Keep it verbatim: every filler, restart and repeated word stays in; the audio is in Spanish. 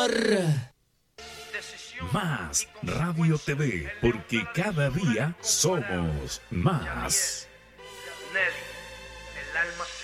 amor. Más Radio T V, porque cada día somos más. Nelly, el alma